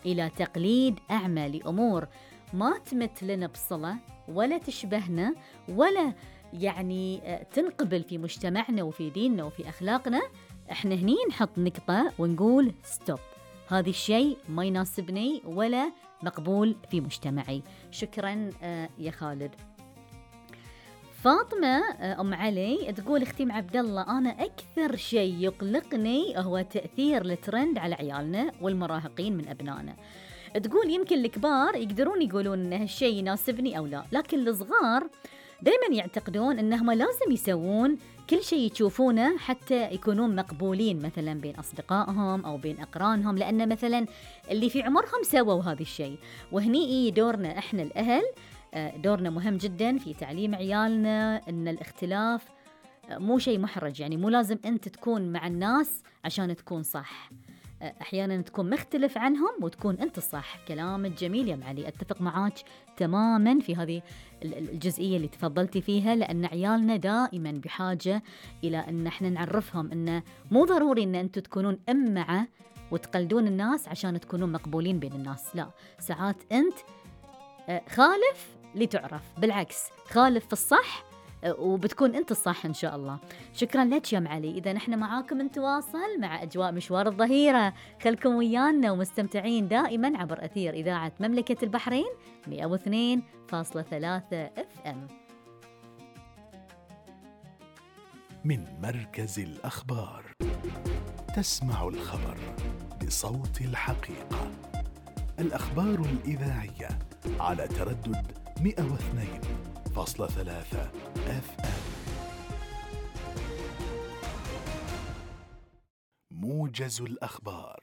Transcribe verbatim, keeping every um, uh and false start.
إلى تقليد أعمى لأمور ما تمت لنا بصلة ولا تشبهنا ولا يعني تنقبل في مجتمعنا وفي ديننا وفي أخلاقنا، إحنا هني نحط نقطة ونقول ستوب، هذا الشيء ما يناسبني ولا مقبول في مجتمعي. شكراً يا خالد. فاطمة أم علي تقول اختي عبد الله أنا أكثر شيء يقلقني هو تأثير الترند على عيالنا والمراهقين من أبنائنا. تقول يمكن الكبار يقدرون يقولون أن هالشيء يناسبني أو لا، لكن الصغار دايما يعتقدون أنهم لازم يسوون كل شيء يشوفونه حتى يكونون مقبولين مثلا بين أصدقائهم أو بين أقرانهم، لأن مثلا اللي في عمرهم سووا هذا الشيء. وهني إيه دورنا إحنا الأهل، دورنا مهم جدا في تعليم عيالنا أن الاختلاف مو شيء محرج، يعني مو لازم أنت تكون مع الناس عشان تكون صح، أحيانا تكون مختلف عنهم وتكون أنت الصح. كلامك جميل يا معلي، أتفق معاك تماما في هذه الجزئية اللي تفضلتي فيها، لأن عيالنا دائما بحاجة إلى أن احنا نعرفهم أنه مو ضروري أن أنتم تكونون أمعة وتقلدون الناس عشان تكونون مقبولين بين الناس، لا، ساعات أنت خالف لتعرف، بالعكس خالف في الصح وبتكون أنت الصح إن شاء الله. شكرا لك يا معلي. إذا نحن معاكم نتواصل مع أجواء مشوار الظهيرة، خلكم ويانا ومستمتعين دائما عبر أثير إذاعة مملكة البحرين مئة واثنين فاصلة ثلاثة اف ام. من مركز الأخبار تسمع الخبر بصوت الحقيقة، الأخبار الإذاعية على تردد مئة واثنين فاصلة ثلاثة اف ام. موجز الأخبار.